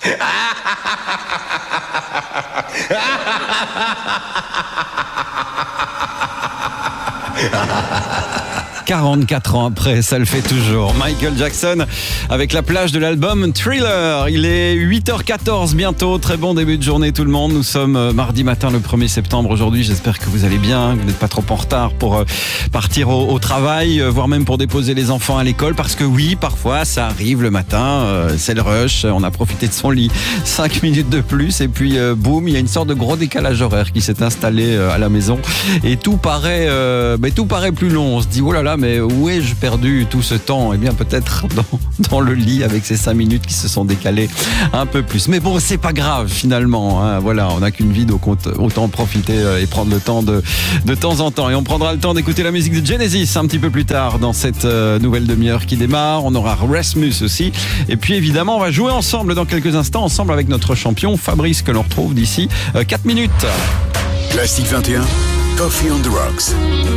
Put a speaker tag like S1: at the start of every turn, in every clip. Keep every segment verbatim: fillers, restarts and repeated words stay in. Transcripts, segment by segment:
S1: quarante-quatre ans après, ça le fait toujours. Michael Jackson avec la plage de l'album Thriller. Il est huit heures quatorze bientôt. Très bon début de journée tout le monde. Nous sommes mardi matin le premier septembre aujourd'hui. J'espère que vous allez bien, que vous n'êtes pas trop en retard pour partir au, au travail, voire même pour déposer les enfants à l'école. Parce que oui, parfois ça arrive le matin, c'est le rush. On a profité de son lit cinq minutes de plus et puis boum, il y a une sorte de gros décalage horaire qui s'est installé à la maison et tout paraît, euh, mais tout paraît plus long. On se dit oh là là, mais où ai-je perdu tout ce temps? Eh bien peut-être dans, dans le lit avec ces cinq minutes qui se sont décalées un peu plus. Mais bon, c'est pas grave finalement, hein. Voilà, on n'a qu'une vie, donc autant en profiter et prendre le temps de, de temps en temps. Et on prendra le temps d'écouter la musique de Genesis un petit peu plus tard dans cette nouvelle demi-heure qui démarre. On aura Rasmus aussi. Et puis évidemment, on va jouer ensemble dans quelques instants, ensemble avec notre champion Fabrice, que l'on retrouve d'ici quatre minutes.
S2: Classique vingt et un, Coffee on the Rocks.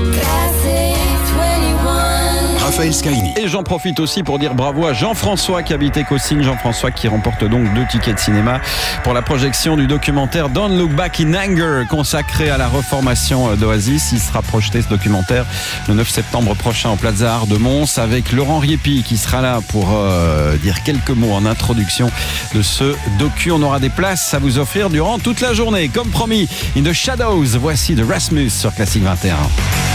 S2: Raphaël Scaini.
S1: Et j'en profite aussi pour dire bravo à Jean-François qui habite Écosine. Jean-François qui remporte donc deux tickets de cinéma pour la projection du documentaire Don't Look Back in Anger, consacré à la reformation d'Oasis. Il sera projeté, ce documentaire, le neuf septembre prochain au Plaza Art de Mons, avec Laurent Riepi qui sera là pour euh, dire quelques mots en introduction de ce docu. On aura des places à vous offrir durant toute la journée. Comme promis, In the Shadows, voici de Rasmus sur Classique vingt et un.